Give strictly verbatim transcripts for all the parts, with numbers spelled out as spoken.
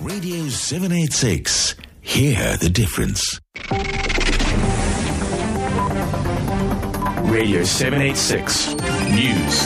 Radio seven eighty-six. Hear the difference. Radio seven eighty-six News.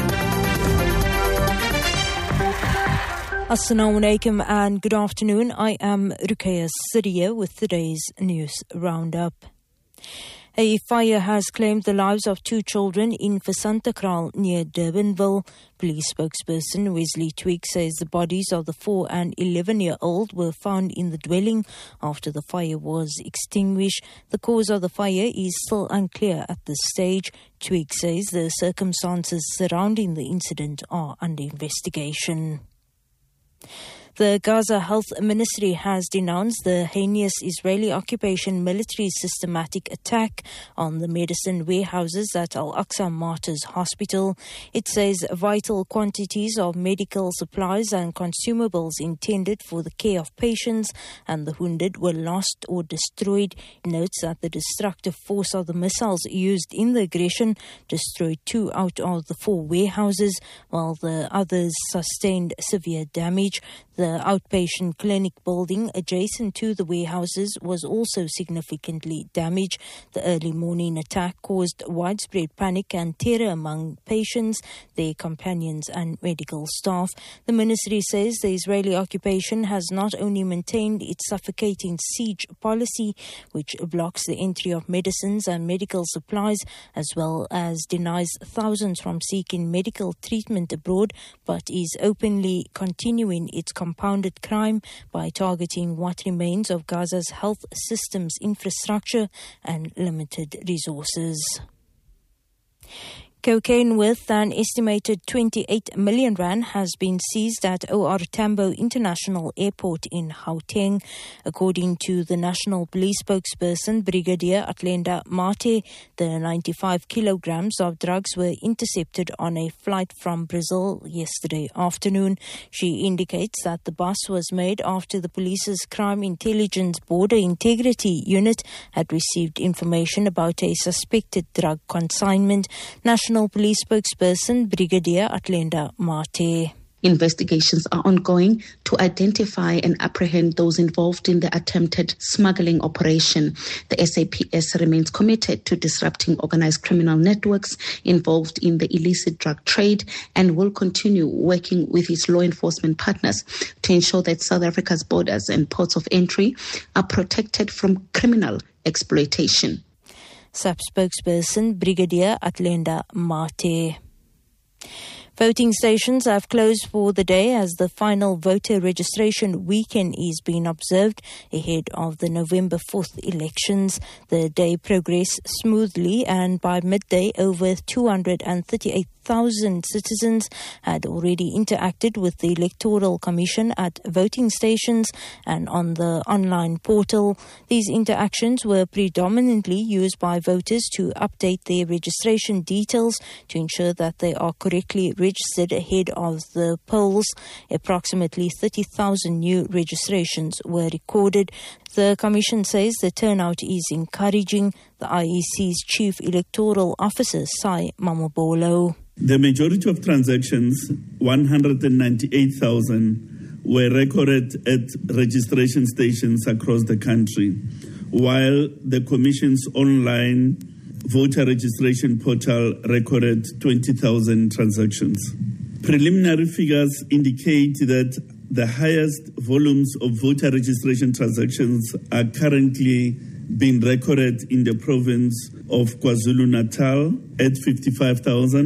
Assalamu alaikum and good afternoon. I am Ruqayya Siddiya with today's news roundup. A fire has claimed the lives of two children in Vasantakral near Durbanville. Police spokesperson Wesley Twigg says the bodies of the four and eleven-year-old were found in the dwelling after the fire was extinguished. The cause of the fire is still unclear at this stage. Twigg says the circumstances surrounding the incident are under investigation. The Gaza Health Ministry has denounced the heinous Israeli occupation military's systematic attack on the medicine warehouses at Al-Aqsa Martyrs Hospital. It says vital quantities of medical supplies and consumables intended for the care of patients and the wounded were lost or destroyed. It notes that the destructive force of the missiles used in the aggression destroyed two out of the four warehouses, while the others sustained severe damage. The outpatient clinic building adjacent to the warehouses was also significantly damaged. The early morning attack caused widespread panic and terror among patients, their companions and medical staff. The ministry says the Israeli occupation has not only maintained its suffocating siege policy, which blocks the entry of medicines and medical supplies, as well as denies thousands from seeking medical treatment abroad, but is openly continuing its compounded crime by targeting what remains of Gaza's health system's infrastructure and limited resources. Cocaine worth an estimated twenty-eight million rand has been seized at O R Tambo International Airport in Gauteng. According to the National Police spokesperson, Brigadier Atlenda Mate, the ninety-five kilograms of drugs were intercepted on a flight from Brazil yesterday afternoon. She indicates that the bus was made after the police's Crime Intelligence Border Integrity Unit had received information about a suspected drug consignment. National Police spokesperson Brigadier Atlenda Mate. Investigations are ongoing to identify and apprehend those involved in the attempted smuggling operation. The S A P S remains committed to disrupting organized criminal networks involved in the illicit drug trade and will continue working with its law enforcement partners to ensure that South Africa's borders and ports of entry are protected from criminal exploitation. S A P spokesperson Brigadier Atlenda Mate. Voting stations have closed for the day as the final voter registration weekend is being observed ahead of the November fourth elections. The day progressed smoothly and by midday over two hundred thirty-eight thousand citizens had already interacted with the Electoral Commission at voting stations and on the online portal. These interactions were predominantly used by voters to update their registration details to ensure that they are correctly registered ahead of the polls. Approximately thirty thousand new registrations were recorded. The Commission says the turnout is encouraging. The I E C's Chief Electoral Officer, Sai Mamabolo. The majority of transactions, one hundred ninety-eight thousand, were recorded at registration stations across the country, while the Commission's online voter registration portal recorded twenty thousand transactions. Preliminary figures indicate that the highest volumes of voter registration transactions are currently being recorded in the province of KwaZulu-Natal at fifty-five thousand.